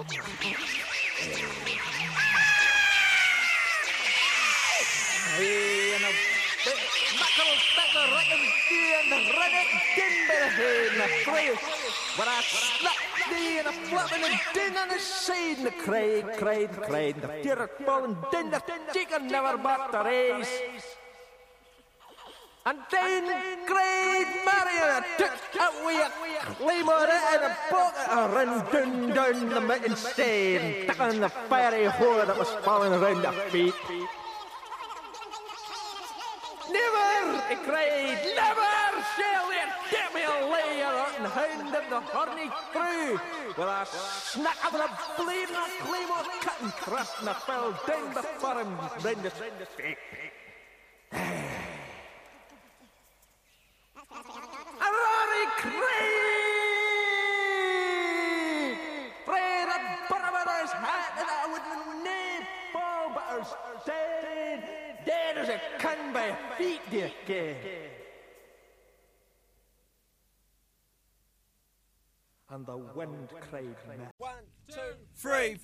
When I slapped thee and a flapping and din on the side and the cried, the deer falling din, the chicken never back to race. And then cried Marion, took away a claymore and a bucket and ran down the mountain side, took on the fiery whore that was falling around their feet. Never, he cried, never shall there get me a layer and hound of the horny crew. With a snack of the blade and a claymore cut and thrust and I fell down before him round the feet. A roaring cry! Pray the barber's hat and I wouldn't name fall, but her dead as a can by feet, dear kid. And the wind cried, 1, 2, 3,